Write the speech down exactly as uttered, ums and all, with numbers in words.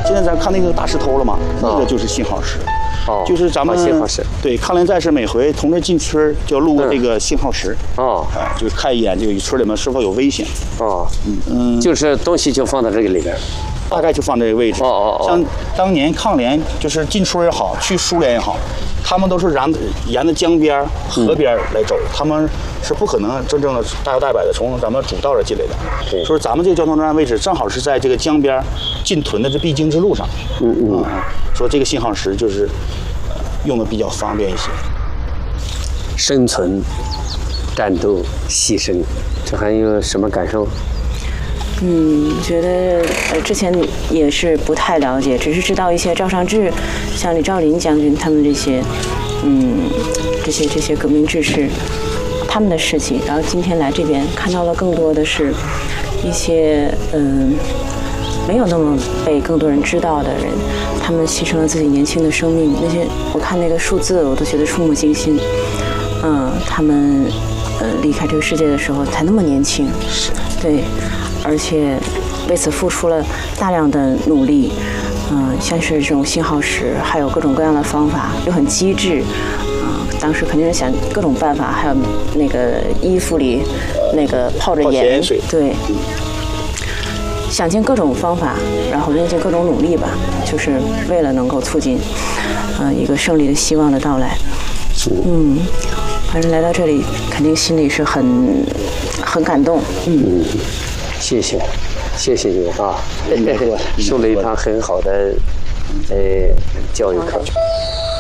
现在咱看那个大石头了嘛，那个就是信号石。 哦， 就是咱们信号石。 对，抗联战士每回同志进村就要路过这个信号石。哦，啊，就看一眼这个村里面是否有危险。 哦，嗯嗯，就是东西就放到这个里边。 大概就放这个位置。哦哦哦。像当年抗联，就是进村也好，去苏联也好，他们都是沿沿着江边、河边来走，他们是不可能真正的大摇大摆的从咱们主道这进来的。对。所以咱们这个交通站位置正好是在这个江边进屯的这必经之路上。嗯嗯。啊，说这个信号石就是，呃，用的比较方便一些。 生存、战斗、牺牲，这还有什么感受？ 嗯，觉得呃之前也是不太了解，只是知道一些赵尚志、像李兆麟将军他们这些，嗯，这些这些革命志士他们的事情。然后今天来这边看到了更多的是一些嗯、呃、没有那么被更多人知道的人，他们牺牲了自己年轻的生命。那些我看那个数字我都觉得触目惊心。嗯，他们呃离开这个世界的时候才那么年轻，对。而且为此付出了大量的努力，嗯、呃，像是这种信号石，还有各种各样的方法，又很机智，啊、呃，当时肯定是想各种办法，还有那个衣服里那个泡着盐，对，想尽各种方法，然后用尽各种努力吧，就是为了能够促进，呃，一个胜利的希望的到来。嗯，反正来到这里，肯定心里是很很感动。嗯。 谢谢，谢谢你啊，受了一堂很好的呃教育课。